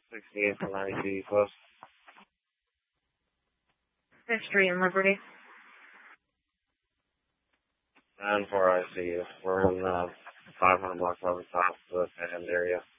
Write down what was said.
68 to 92 close. 5th Street in Liberty. And for ICU. We're in 500 block over top of the end area.